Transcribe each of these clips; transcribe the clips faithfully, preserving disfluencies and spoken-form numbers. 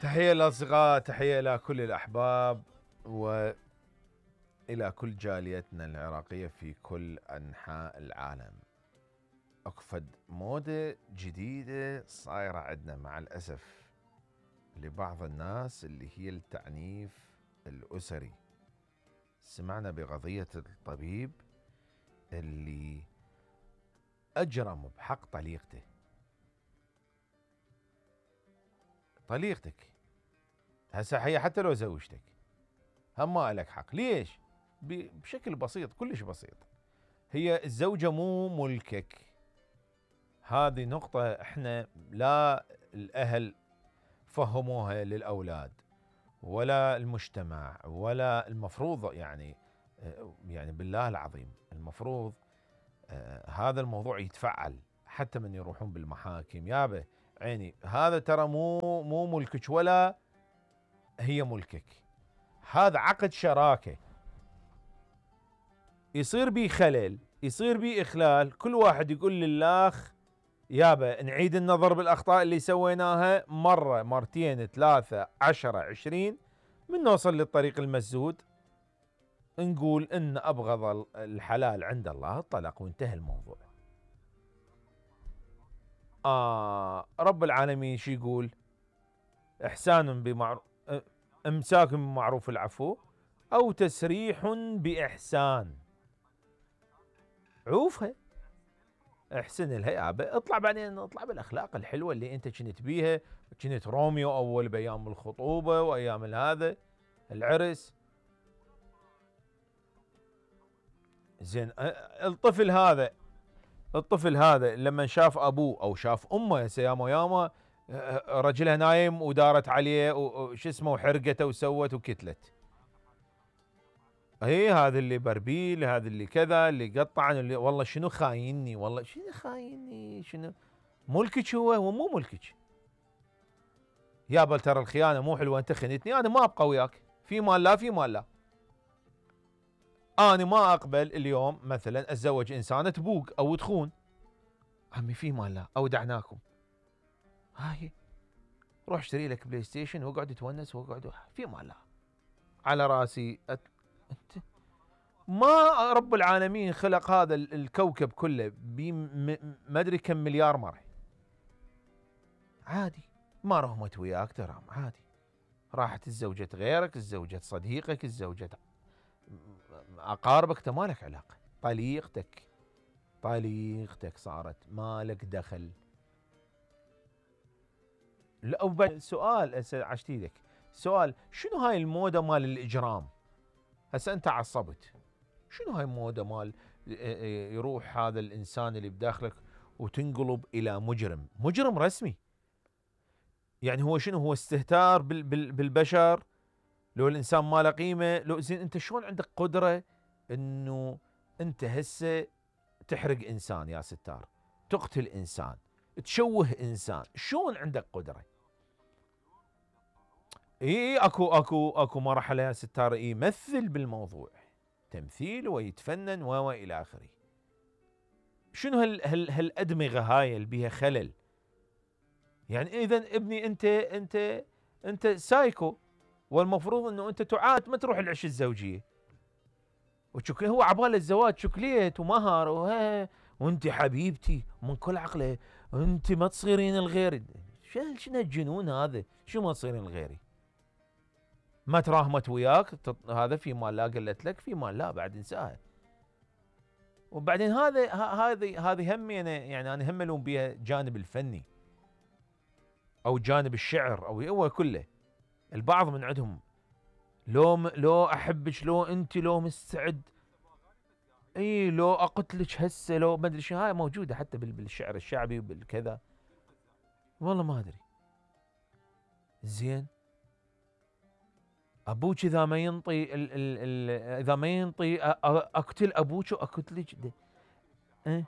تحية للأصدقاء، تحية إلى كل الأحباب وإلى كل جاليتنا العراقية في كل أنحاء العالم. أكفد مودة جديدة صايرة عندنا مع الأسف لبعض الناس اللي هي التعنيف الأسري. سمعنا بقضية الطبيب اللي أجرم بحق طليقته. طليقتك هسه هي حتى لو زوجتك هم ما لك حق. ليش؟ بشكل بسيط، كلش بسيط. هي الزوجة مو ملكك. هذه نقطة احنا لا الأهل فهموها للأولاد ولا المجتمع ولا المفروض، يعني يعني بالله العظيم المفروض آه هذا الموضوع يتفعل حتى من يروحون بالمحاكم. يابا عيني، هذا ترى مو مو ملكك ولا هي ملكك. هذا عقد شراكة، يصير بيه خلل، يصير بيه إخلال، كل واحد يقول للآخ يابا نعيد النظر بالأخطاء اللي سويناها مرة مرتين ثلاثة عشرة عشرين، من نوصل للطريق المسدود نقول إن أبغض الحلال عند الله الطلاق وانتهى الموضوع. آه رب العالمين شو يقول؟ إحسان بمعروف، إمساك بمعروف العفو أو تسريح بإحسان. عوفها، احسن لها يابا، اطلع بعدين اطلع بالاخلاق الحلوه اللي انت كنت بيها. كنت روميو اول بايام الخطوبه وايام هذا العرس. زين الطفل هذا الطفل هذا لما شاف ابوه او شاف امه ياما ياما رجلها نايم ودارت عليه وش اسمه وحرقته وسوت وكتلت. اي هذا اللي بربيل، هذا اللي كذا، اللي قطع، اللي والله شنو خايني، والله شنو خايني، شنو ملكك هو ومو ملكك. يابا ترى الخيانه مو حلوه، انت خنتني انا ما ابقى وياك، في مال لا في مال لا. انا ما اقبل اليوم مثلا اتزوج انسانه تبوق او تخون. عمي في مال لا، اودعناكم، هاي روح اشتري لك بلاي ستيشن واقعد تونس واقعد في مال لا على راسي. أت... انت ما رب العالمين خلق هذا الكوكب كله ما ادري كم مليار مره. عادي ما رهمت وياك ترى عادي، راحت الزوجة غيرك، الزوجة صديقك، الزوجة أقاربك، ما لك علاقة. طليقتك طليقتك صارت مالك دخل. لا سؤال هسه عشتيلك سؤال، شنو هاي المودة مال الإجرام؟ هسه أنت عصبت، شنو هاي المودة مال يروح هذا الإنسان اللي بداخلك وتنقلب إلى مجرم، مجرم رسمي؟ يعني هو شنو؟ هو استهتار بالبشر؟ لو الانسان ما له قيمه؟ لو زين انت شلون عندك قدره انه انت هسه تحرق انسان يا ستار، تقتل انسان، تشوه انسان؟ شلون عندك قدره؟ اي اكو اكو اكو مرحله يا ستار يمثل بالموضوع تمثيل ويتفنن و الى اخره. شنو هال هال هالادمغه هاي اللي بيها خلل؟ يعني اذا ابني انت انت انت سايكو، والمفروض انه انت تعاد ما تروح العش الزوجيه. وشكلي هو عباله الزواج شكليت ومهر وها، وانت حبيبتي من كل عقله، انت ما تصيرين الغيري. شنو الجنون هذا؟ شو ما تصيرين الغيري؟ ما تراهمت وياك هذا في مال لا، قالت لك في مال لا، بعد انساها. وبعدين هذا هذه هذه هم يعني, يعني انا هم الوم بها الجانب الفني او جانب الشعر او هو كله. البعض من عندهم لو م... لو احبك، لو انت لو مستعد، اي لو اقتلك هسه، لو ما ادري شو، هاي موجوده حتى بالشعر الشعبي وبالكذا. والله ما ادري. زين ابوك اذا ما ينطي ال ال ال اذا ما ينطي اقتل ابوك واقتلك. أه؟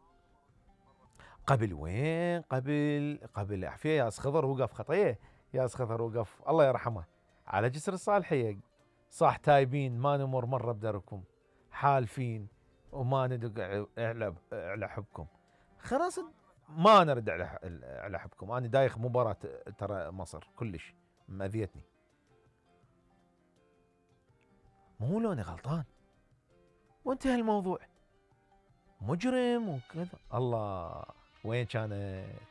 قبل وين؟ قبل قبل عفيه يا خضر وقف خطيه، يا خضر وقف الله يرحمه على جسر الصالحيه، صاح تايبين ما نمر مره بدركم، حالفين وما ندق على على حبكم. خلاص ما نرد على على حبكم. انا دايخ مباراه ترى مصر كلش مأذيتني، مو لوني غلطان، وانتهى الموضوع. مجرم وكذا، الله وين كانت؟